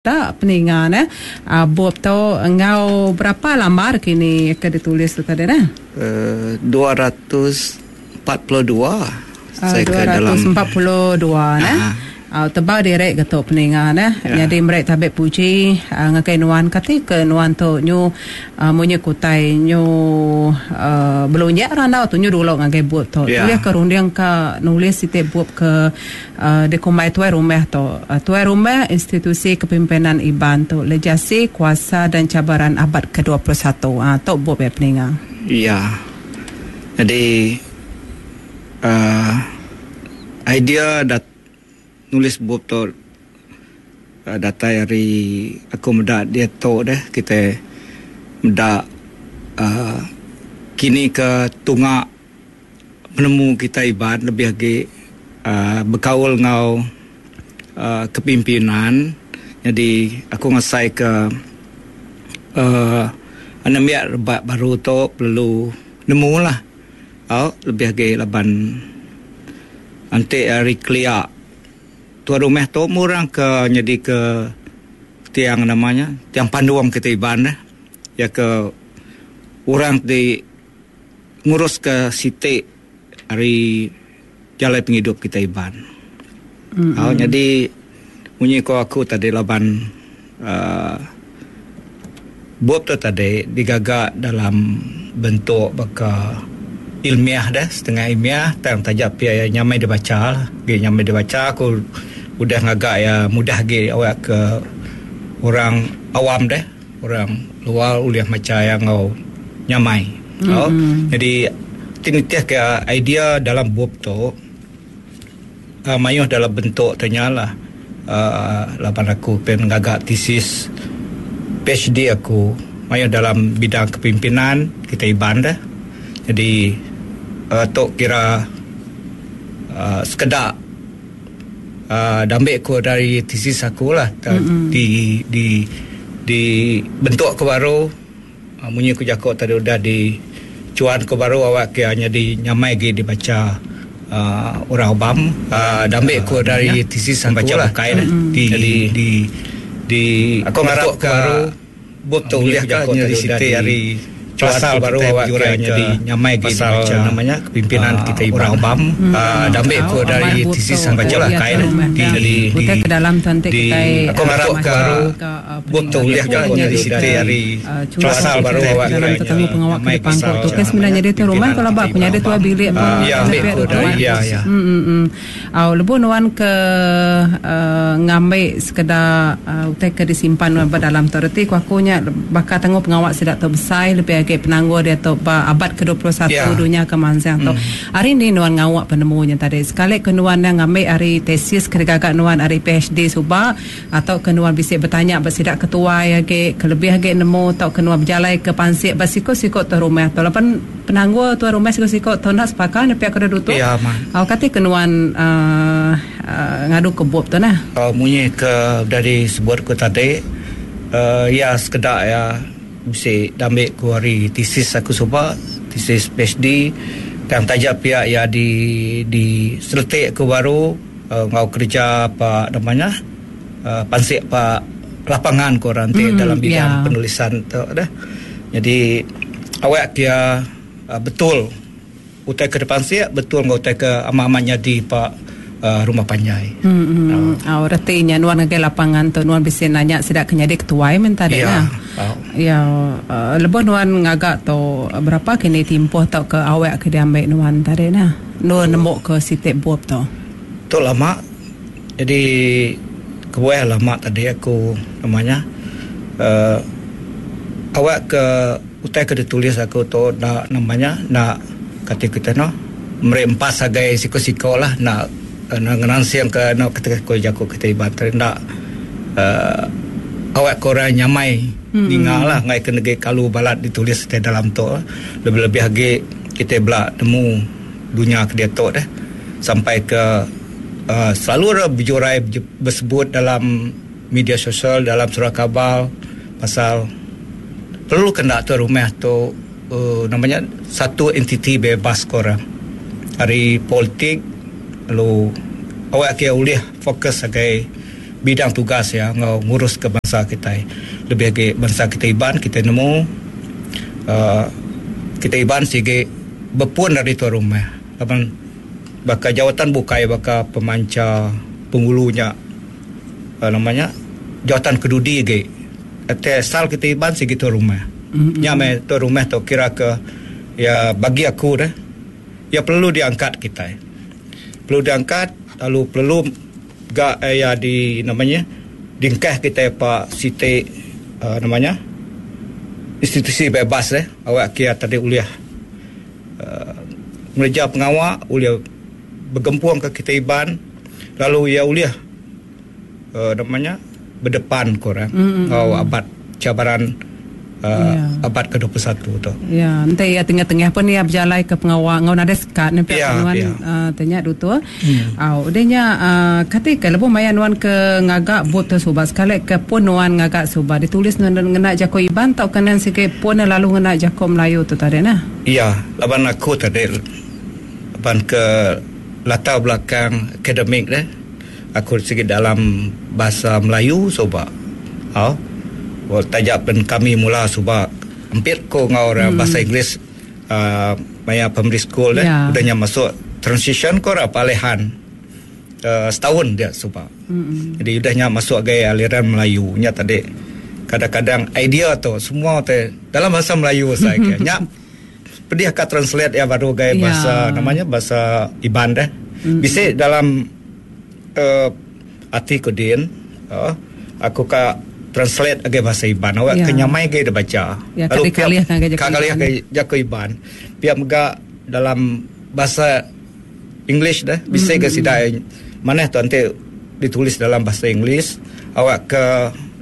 Tak peningan buat tu ngau berapa lambar kini akan ditulis tu tadi 242 saya 242 tebal direct ketuk peningan jadi mereka tabik puji ngakai nuan kati ke nuan tu nyu munye kutai nyu belunyak randau tu nyu dulu ngakai buat tu tulis ke rundiang ka nulis site buat ke dekomai tuai rumah institusi kepimpinan IBAN tu legasi kuasa dan cabaran abad ke-21 tu buat peningan jadi idea nulis buku tu data dari aku muda dia tu dah kita muda kini ke tunga penemu kita IBAN lebih lagi berkaul ngau kepimpinan jadi aku ngasai ke anamiak rebak baru tu perlu nemu lah lebih lagi laban anti hari clear tuan rumah tu murang ke jadi ke tiang namanya tiang panduam kita IBAN ya ke orang di ngurus ke siti hari jalan penghidup kita IBAN. Jadi bunyi ko aku tadi laban buat tu tadi digagak dalam bentuk baka ilmiah dah setengah ilmiah tang tajak pia nyamai dibaca lah. Nyamai dibaca aku udah ngagak ya mudah ge awak ke orang awam dah orang luar uliah macam yang ngau nyamai. Jadi tinitiah ke idea dalam buku tu mayuh dalam bentuk tanyalah lapan aku pen ngagak tesis PhD aku mayuh dalam bidang kepimpinan kita IBAN dah. Jadi tok kira sekedar dambil ko dari tesis aku lah di bentuk ke baru munyi ku jakok tadi udah di cuan ke baru awak ke hanya di nyamai ge dibaca orang Obam dambil ko dari tesis aku baca lah di aku ngarap ke baru betul lihat jakok di situ hari pasal baru awak jadi nyamai pasal namanya kepimpinan kita IBAN Obam dambil ko dari tesis baca lah kain di ke dalam tantik kita aku ngarap ke betul lihat jakok di situ hari pasal baru awak dalam tetamu pengawak ke pangkok tu kan sebenarnya dia tu rumah kalau bak punya dia tu bilik lebu nuan ke ngambil sekedar utai ke disimpan dalam terti kuakunya bakal tengok pengawak sedak tu besar lebih penangguh dia tu abad ke-21 dunia kemansang tu. Hari ni nuan ngawak penemunya tadi. Sekali kenuan yang ngambil hari tesis kerja nuan hari PhD subak atau kenuan bisik bertanya bersidak ketua ya ke kelebih ke nemu atau kenuan berjalan ke pansik basiko-siko tu rumah tu. Lepas penangguh tu rumah siko-siko tu nak sepakat pihak kada dutu. Ya man. Kata kenuan ngadu ke buat tu nah. Munyi ke dari sebut ku tadi ya sekedar ya mesti dambil ku hari tesis aku sebab tesis PhD yang tajak pihak ya di seletik aku baru ngau kerja apa namanya pansik pak lapangan ku rantai dalam bidang penulisan tu dah. Jadi awak dia betul utai ke depan siap betul ngau utai ke ama-amanya di pak rumah panjai. Artinya nuan ke lapangan tu nuan bisa nanya sedak kenyadi ketua mentari nah. Lepas nuan ngagak tu berapa kini timpoh tau ke awak ke diambil nuan tadi nah. Nuan nemu ke sitik buat tu. Tu lama. Jadi kebuah lama tadi aku namanya awak ke utai ke ditulis aku tu nak namanya nak kata kita no merempas sebagai siko-siko lah nak ngenang siang ke nak ketika ko jako kita IBAN nak awak korang nyamai ningalah ngai ke negeri kalu balat ditulis di dalam tu lebih-lebih lagi kita belak temu dunia ke dia tu dah sampai ke selalu berjurai bersebut dalam media sosial dalam surat khabar pasal perlu kena tu rumah tu namanya satu entiti bebas korang hari politik lalu awak kaya boleh fokus sebagai bidang tugas ya ngurus ke bangsa kita. Lebih lagi bangsa kita Iban kita nemu kita Iban sige berpun dari tu rumah. Apan baka jawatan bukai baka pemanca pengulunya namanya jawatan kedudi ge. Ate sal kita Iban sige tu rumah. Nyame tu rumah tu kira ke ya bagi aku dah ya perlu diangkat kita. Perlu diangkat lalu perlu ya di namanya dingkah kita Pak Siti namanya institusi bebas awak kira tadi uliah meja pengawal uliah bergempung ke kita Iban lalu ya uliah namanya berdepan korang abad cabaran abad ke-21 tu. Ya, nanti ya tengah-tengah pun ya berjalan ke pengawal ngau ada sekat ni pihak tanya tu. Udahnya ketika lepo mayan wan ke ngagak bot tu sobat sekali ke pun wan ngagak sobat ditulis ngena jako Iban tau kanan sikit pun lalu ngena jako Melayu tu tadi nah. Iya, laban aku tadi laban ke latar belakang akademik deh. Aku sikit dalam bahasa Melayu sobat. Tajak pen kami mula sebab hampir ko ngau bahasa Inggeris maya primary school udahnya masuk transition ko palehan setahun dia sebab jadi udahnya masuk gaya aliran Melayu nya tadi kadang-kadang idea tu semua tu dalam bahasa Melayu saya nya pedih ka translate ya baru gaya bahasa namanya bahasa Iban dah bisa dalam arti kodin aku ka translate agak bahasa Iban awak kenyamai gaya dia baca lalu kaliah jako Iban pihak mega dalam bahasa English dah bisa ke sidai mana tu nanti ditulis dalam bahasa English awak ke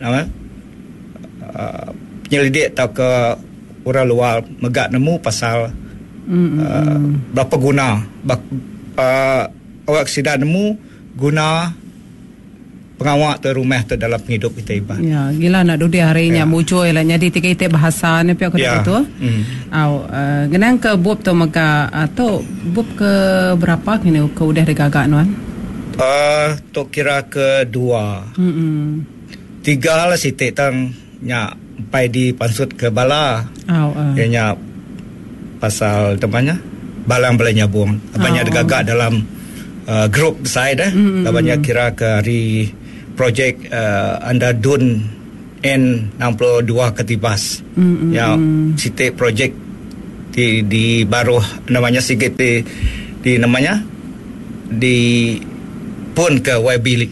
penyelidik atau ke orang luar mega nemu pasal berapa guna awak sidai nemu guna pengawal tu rumah tu dalam hidup kita Iban. Ya, gila nak duduk harinya muncul lah jadi tiga-tiga bahasa ni pihak kata tu. Genang ke bub tu maka atau bub ke berapa kini ke udah digagak nuan? Tu kira ke 2. 3 lah sitik tang nya pai di pansut ke bala. Nya pasal temannya balang balai nyabung. Abangnya digagak dalam grup saya dah. Abangnya kira ke hari projek anda dun N62 ketibas ya site projek di baru namanya sikit di namanya di pun ke Waibili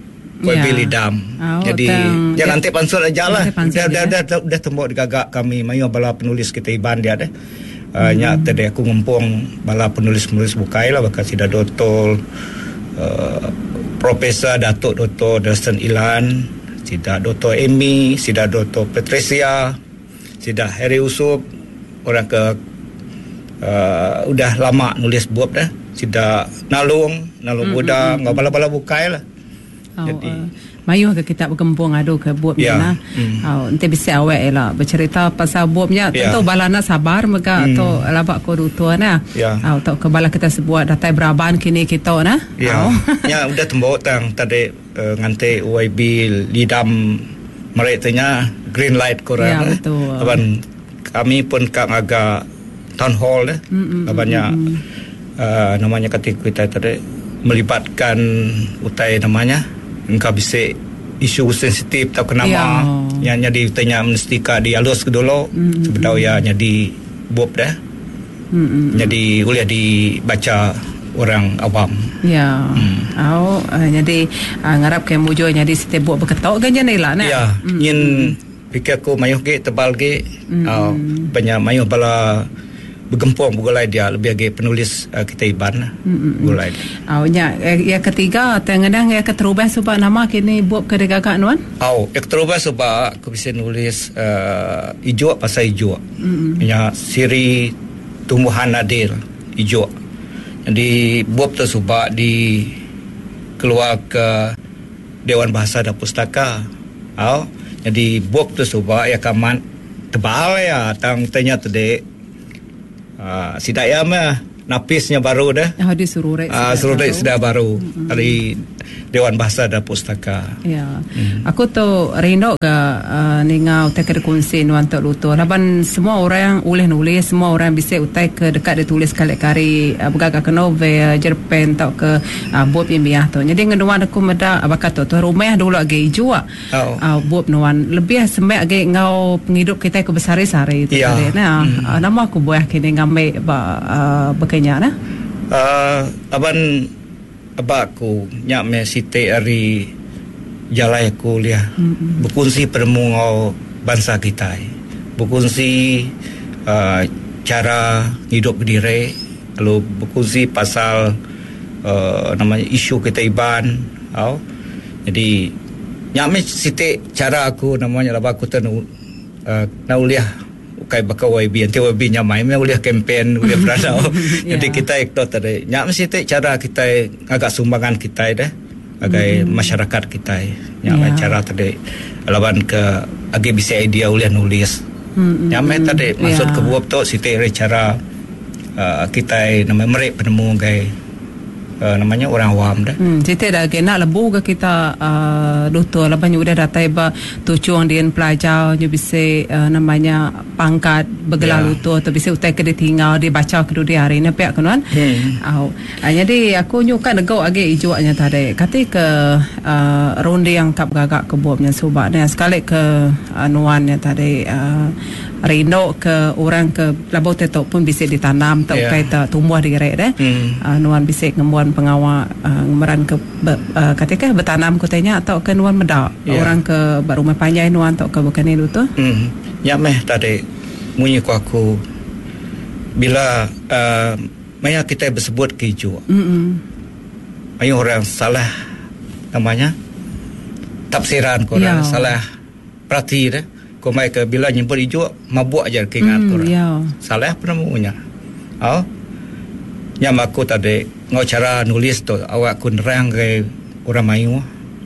Dam jadi jangan nanti pansur aja lah dah tembok digagak kami mayu bala penulis kita Iban dia deh nya tadi aku ngempung bala penulis bukai lah bakal sida dotol Profesor Datuk Dr. Dustin Ilan, Sida Dr. Amy, Sida Dr. Patricia, Sida Harry Usop, orang ke udah lama nulis buat dah. Sida Nalung Buddha, ngabala-bala bukai lah. Jadi mayu ke kita bergembung adu ke buatnya nah. Nanti bisa awak lah bercerita pasal buatnya. Tentu balana sabar mereka atau labak ko dutua nah. Atau ke bala kita sebuat datai beraban kini kita nah. Ya udah tembok tang tadi nganti UIB lidam meretanya green light korang. Ya betul. Aban kami pun kang agak town hall dah. Abannya namanya ketika kita tadi melibatkan utai namanya engkau bisa isu sensitif tak kenama yang jadi tanya menstika di alus ke dulu sebetulnya jadi bob dah jadi boleh dibaca orang awam jadi ngarap ke mujo jadi setiap buat berketok ganyan lah nah yin fikir aku mayuh ke tebal ke banyak mayuh bala bergempung bugulai dia lebih lagi penulis kita Iban bugulai. Ya ketiga tengah ya keterubah sebab nama kini buat kedegagak nuan. Keterubah sebab aku bisa nulis hijau pasal hijau. Ya siri tumbuhan nadir hijau. Jadi buat tu sebab di keluar ke Dewan Bahasa dan Pustaka. Jadi buat tu sebab ya kaman tebal ya tang tanya tadi sidaya mah napisnya baru dah. Dia suruh sudah baru dari Dewan Bahasa dan Pustaka. Ya. Aku tu rindu ke ningau utai ke kunsi nuan tok luto. Laban semua orang boleh nulis, semua orang bisa utai ke dekat dia tulis kali-kali bergagak ke novel, jerpen tok ke buat pimbiah tu. Jadi ngenuan aku meda bakat tu rumah dulu agak hijau buat nuan lebih semek agak ngau penghidup kita ke besar-besar itu tadi. Nah, nama aku buah kini ngambil bekenya nah. Abakku nyak me site ari jalai kuliah berkongsi permu ngau bangsa kita, berkongsi cara hidup berdiri, lalu berkongsi pasal namanya isu kita iban, jadi nyak me site cara aku namanya lah aku tenu na uliah kai baka YB anti YB nyamai me uliah kempen uliah beranau. Jadi kita ikut tadi nyak mesti cara kita agak sumbangan kita dah agak masyarakat kita nyak cara tadi lawan ke agak bisa idea uliah nulis nyak tadi maksud ke buat tu siti cara kita namanya merek penemu gay namanya orang awam dah. Kita dah kena lebu ke kita doktor laban udah datai ba tujuan dia pelajar je bisa namanya pangkat bergelar luto atau bisa utai ke dia tinggal dia baca ke dia hari ni pihak kanuan. Jadi aku nyuka negau age ijuanya tadi. Kata ke ronde yang kap gagak ke buatnya subak ni sekali ke anuannya tadi rindu ke orang ke labau tetok pun bisa ditanam atau kait tumbuh direk deh. Nuan bisa ngembuan pengawal ngemeran ke ketika bertanam kotanya atau ke nuan medak orang ke rumah panjai nuan atau ke bukan itu tu ya meh tadi munyi ku aku bila maya kita bersebut ke hijau maya orang salah namanya tafsiran korang salah perhati dah kau mai ke bila nyebut hijau mabuk aja keingat korang salah penemunya yang aku tadi ngau cara nulis tu awak ku nerang ke orang Melayu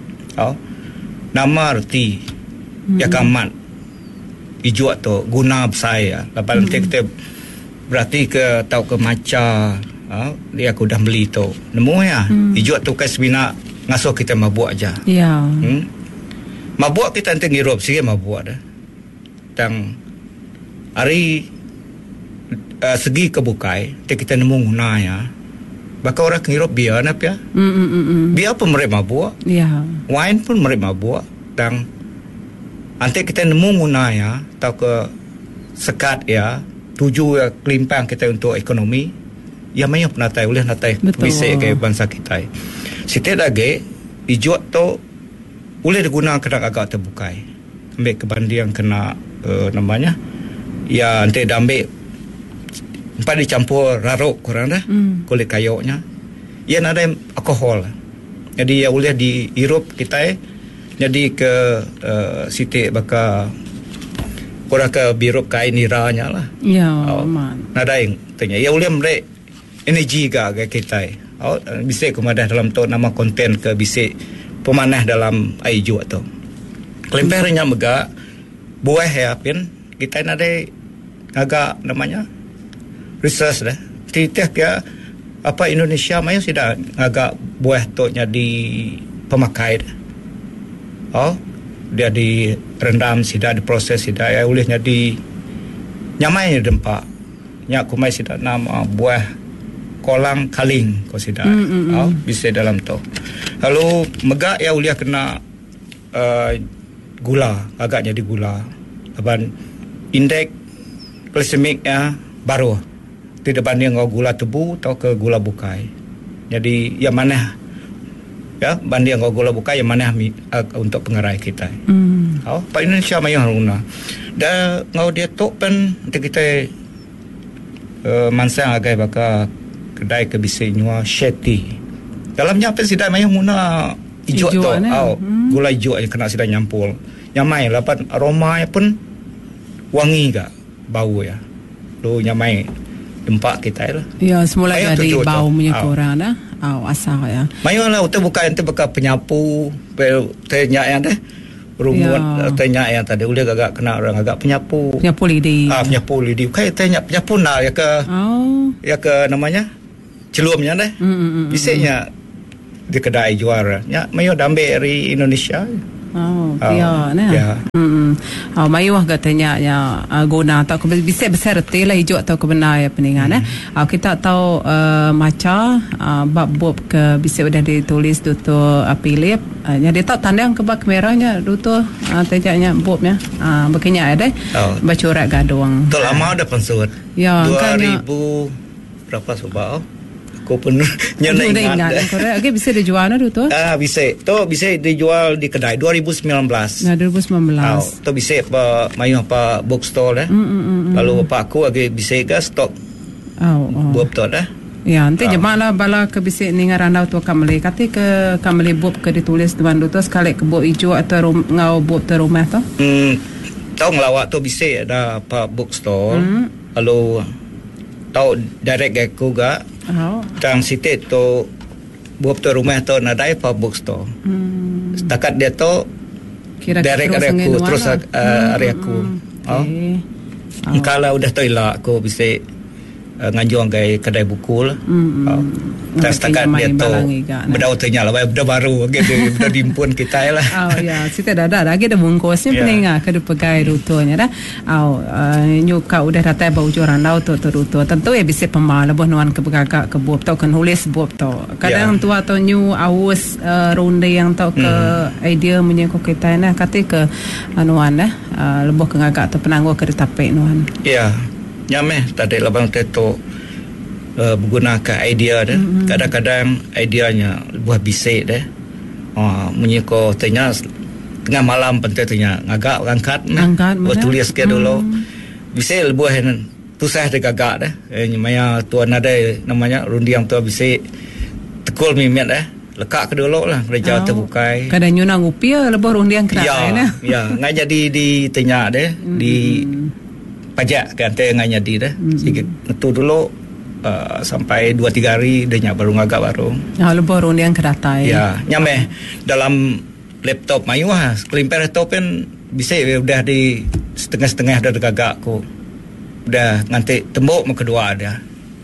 nama arti ya kamat hijau tu guna saya lepas nanti kita berarti ke tahu ke maca dia aku dah beli tu nemu ya hijau tu kan sebenarnya ngasuh kita mabuk aja mabuk kita nanti ngirup sikit mabuk dah dan hari segi kebukai kita nemu guna ya bakal orang ngirup biar apa ya biar pun mereka mabuk wine pun mereka mabuk dan nanti kita nemu guna ya tahu ke sekat ya tuju ya kelimpang kita untuk ekonomi ya banyak penatai boleh natai bisa ke bangsa kita setiap lagi hijau tu boleh digunakan kena agak terbukai ambil kebanding kena namanya ya nanti dah ambil empat dicampur raruk korang dah kulit kayunya ia ada alkohol jadi ya boleh dihirup kita jadi ke sitik bakal korang ke birup kain niranya lah nada yang tanya ia boleh merek energi ke kita bisa kemadah dalam tu nama konten ke bisa pemanah dalam air hijau tu kelempernya megak buah ya pin kita ada agak namanya research dah titik ya apa Indonesia mayu sudah agak buah tu jadi pemakai dah dia direndam sudah diproses sudah ya boleh jadi nyamai dempak nya kumai sudah nama buah kolang kaling ko sudah bisa dalam tu lalu megak ya uliah kena gula agak jadi gula dan indeks glikemiknya baru tidak banding dengan gula tebu atau ke gula bukai. Jadi yang mana ya banding dengan gula bukai yang mana untuk pengerai kita. Pak Indonesia mayu haruna. Dan ngau dia tok pen kita mansang agai baka kedai ke bisa nyua sheti. Dalamnya apa sidai mayu guna hijau tu. Gula hijau yang kena sidai nyampul. Yang mai lapan aroma pun wangi gak bau ya. Lu nyamai tempat kita lah. Ya, semula dari bau punya korang dah. Asal ya. Mayu lah, itu bukan itu bekas penyapu, penyak yang deh. Rumut tanya yang tadi udah agak kena orang agak penyapu lidi. Penyapu lidi. Kayak tanya penyapu ya ke namanya celumnya deh. Biasanya di kedai juara. Ya, mayo dambe dari Indonesia. Dia nah. Mayu katanya ya guna atau bisa besar lah hijau atau kebenar ya peningan kita tahu maca bab ke bisa udah ditulis duto Philip jadi tahu tanda yang kebak merahnya duto tejaknya bobnya begini ada bacorak gadong. Tu lama dah pensut. Ya 2000 berapa sebab aku pun ingat. Korek bisa dijual na tu? Bisa. Tu bisa dijual di kedai 2019. Nah 2019. Tu bisa mayu apa bookstore lalu apa aku lagi bisa ke stok. Buat tu dah. Ya, nanti jemalah bala ke bisa ningar andau tu kamali kati ke kamali buat ke ditulis tuan tu sekali ke buat hijau atau ngau buat tu rumah tu. Tahu ngelawak tu bisa ada apa bookstore. Lalu tahu direct aku ga tang situ tu buat tu rumah tu nadai pa bookstore. Setakat dia tu direct aku terus area aku. Kalau udah tu ilah aku bisa ngajuang ke kedai buku lah. Dan setakat dia tu benda utanya lah, benda baru benda dimpun kita lah. Ya, kita dah lagi dah bungkusnya peninga ke pegai rutonya dah. Nyuka udah datang bau joran lau tu ruto. Tentu ya bisa pemala boh nuan ke begagak ke buat tau kan nulis buat tau. Kadang tua atau new awas ronde yang tau ke idea menyangkut kita nah kata ke nuan dah lebih ke ngagak atau penangguh ke ditapik nuan. Ya. Nyameh tadi labang teto menggunakan idea dah. Kadang-kadang ideanya buah bisik dah. Menyiko tanya tengah malam pentetnya ngagak angkat buat tulis ke dulu. Bisik lebih tusah de gagak dah. Maya tuan ada namanya rundiang tu bisik tekul mimet dah. Lekak ke dulu lah kerja terbukai. Kadang nyunang upia lebih rundiang kerana. Ya, ngai jadi di tanya dah di pajak kan tengah jadi dah. Sikit tu dulu sampai 2-3 hari dia baru ngagak baru. Lebih rundiang keratai. Ya, nyameh dalam laptop mayu kelimper laptop kan bisa udah di setengah-setengah dah gagak aku. Udah nganti tembok kedua ada.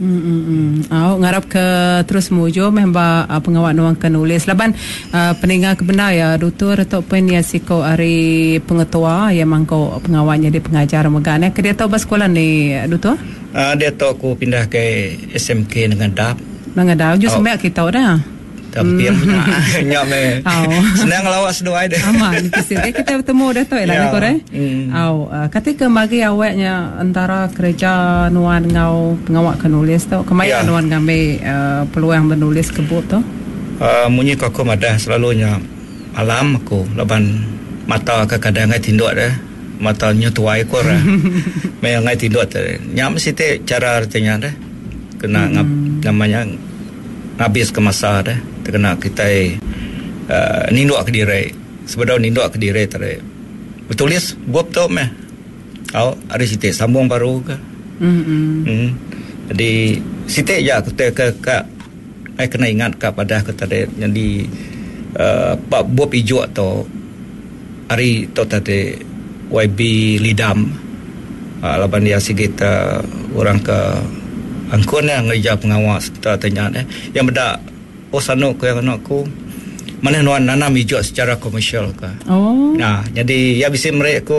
Ngarap ke terus mujo memang pengawal nuang ke nulis laban peninggal kebenar ya dutur ataupun ya siko ari pengetua yang mangko pengawalnya di pengajar megane ke dia tahu bas sekolah ni dutur dia tahu aku pindah ke SMK dengan DAP ju semek kita dah tapi nyak me senang lawak sedua ide aman kita bertemu dah tu lah korek ketika bagi awaknya antara kerja nuan ngau pengawak penulis tu kemaya nuan ngambil peluang menulis kebut tu munyi aku madah selalunya malam aku laban mata kadang ngai tinduk dah mata nyutuai ko ra me ngai tinduk tu nyam site cara artinya dah kena namanya habis ke masa dah terkena kita ninduk ke diri sebab ninduk ke diri tadi bertulis buat tu meh ada sitik sambung baru ke jadi sitik je kita ke kena ingat kepada kita tadi jadi buat hijau atau hari tu tadi YB Lidam laban dia sikit orang ke angkun yang ngerja pengawas kita tanya yang benda sanuk ke anakku mana nuan nanam hijau secara komersial ke nah jadi ya bisa mereka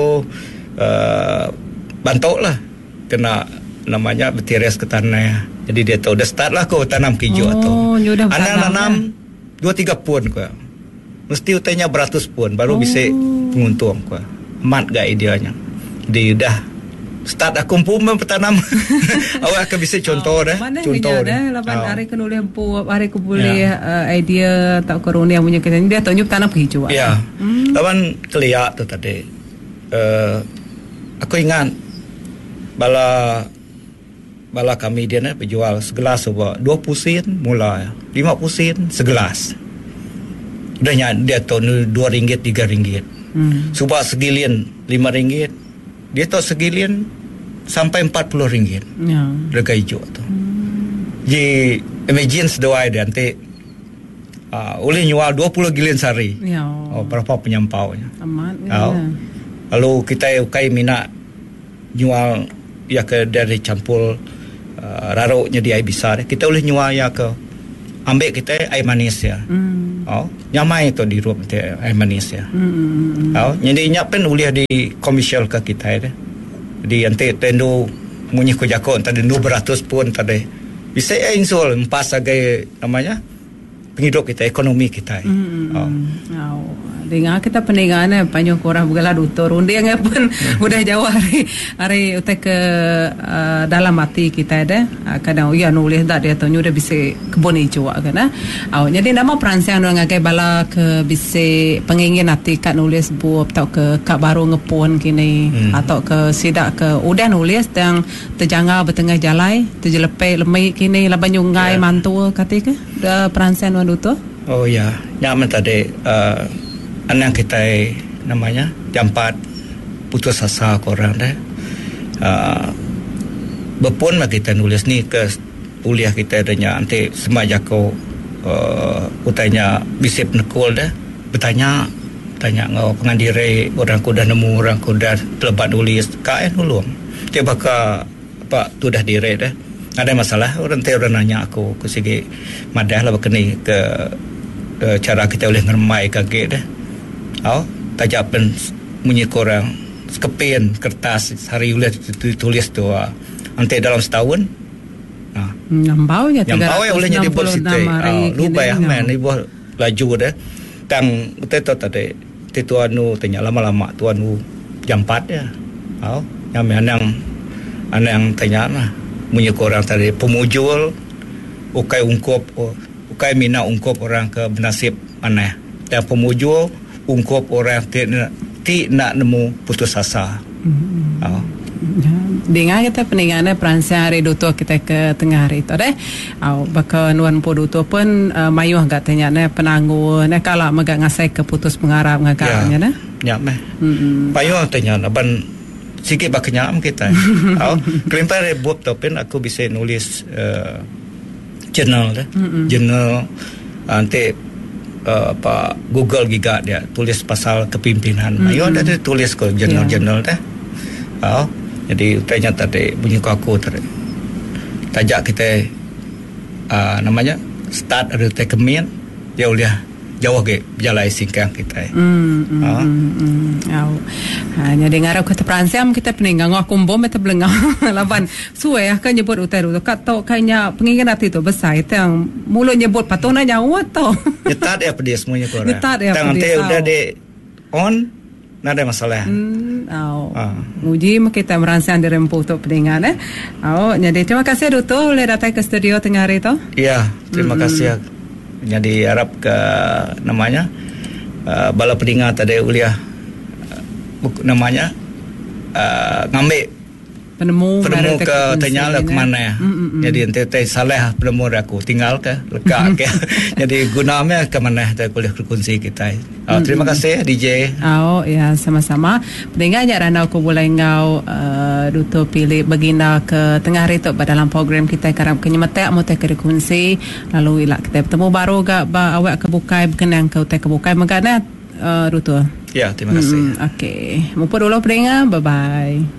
bantu lah kena namanya bertiris ke tanah jadi dia tahu dah start lah aku tanam hijau tu anak nanam 2-3 pun ke mesti utanya beratus pun baru bisa penguntung ke mat gak ideanya dia dah start aku pun bertanam awak akan bisa contoh dah contoh dah lapan hari kenulis hari ke boleh idea tak korun yang punya kita dia tunjuk tanam hijau ya lapan keliak tu tadi aku ingat bala kami dia nak berjual segelas sebab 20 sen mula 50 sen segelas udahnya dia tu RM2 RM3 sebab segilian RM5 dia tahu segilian sampai RM40 harga hijau tu. Jadi imagine sedua dia nanti boleh jual 20 gilin sehari. Ya. Berapa penyampaunya. Amat. Lalu kita ukai minat jual ya ke dari campur raruknya di air besar. Kita boleh jual ya ke ambil kita air manis ya. Nyamai itu di rumah air manis ya. Jadi nyapen boleh di komersial ke kita ya. Jadi nanti tendu munyi ko jako tadi 200 pun tadi bisa insul empas sebagai namanya penghidup kita, ekonomi kita. Dengar kita pendengaran banyak orang bergelar doktor undi yang pun udah jauh hari utek ke dalam hati kita ada kadang ya nulis dah dia tu udah bisa kebun hijau kan jadi nama perancang orang ngagai bala ke bisa pengingin hati kat nulis buat atau ke kak baru ngepon kini atau ke sidak ke udah nulis yang terjangga bertengah jalai terjelepai lemai kini laban nyungai mantu katika dah perancang orang doktor. Oh ya, nyaman tadi anak kita namanya jampat putus asa korang dah. Berpun kita nulis ni ke kuliah kita adanya nanti semajak ko utanya bisip nekul dah bertanya ngau pengandiri orang ku dah nemu orang ku dah terlebat nulis kain ulung dia bakal apa tu dah dire dah ada masalah orang nanya aku segi madah lah berkeni ke cara kita boleh ngermai kaki dah. Tajak pen munyi korang sekepen kertas hari boleh tulis tu nanti dalam setahun Nambau ya boleh jadi bos itu lupa ya man ibu laju dah tang itu tadi tuanu tanya lama-lama tuanu jam 4 ya yang anang tanya lah munyi korang tadi pemujul ukai mina ungkop orang ke benasib aneh dan pemujul ungkop orang ti nak nemu putus asa. Dengar kita peninggalan perancang hari duto kita ke tengah hari tu deh. Baka nuan po duto pun mayuh agak tanya ne penangguh ne kalau magak ngasai ke putus pengarap ngagaknya ne. Ya meh. Payuh tanya ban sikit bak kenyam kita. Kelempar buat tu pun aku bisa nulis jurnal deh. Jurnal nanti Google giga dia tulis pasal kepimpinan. Ayo ada tulis ke jurnal dah. Jadi tanya tadi bunyi aku tadi. Tajak kita namanya start ada tekemin dia boleh jauh ke jalan singkang kita. Hanya dengar aku terperansam kita peninggang aku bom kita belengah laban suwe kan nyebut utara tu kat tau kayaknya pengingin hati tu besar itu yang mulut nyebut patona nyawa tau. Nyetat ya pedih semuanya korang. Nyetat ya pedih. Nanti udah di on nak ada masalah. Uji kita merancang di rempuh tu peninggan jadi terima kasih Duto boleh datang ke studio tengah hari tu. Iya, terima kasih. Jadi harap ke namanya bala pendengar tadi uliah namanya ngambil penemu ke tanya lah ke mana ya. Jadi nanti salah penemu aku tinggal ke lekak ke. Jadi gunanya ke mana kita boleh berkongsi kita. Terima kasih DJ. Ya sama-sama. Pendengarnya Rana aku boleh ngau Duto pilih baginda ke tengah hari tu dalam program kita karap kenyemetek mau tak berkongsi lalu ilak kita bertemu baru gak awak kebukai berkenang ke utai kebukai magana Duto. Ya, terima kasih. Okey. Mumpun dulu pendengar. Bye bye.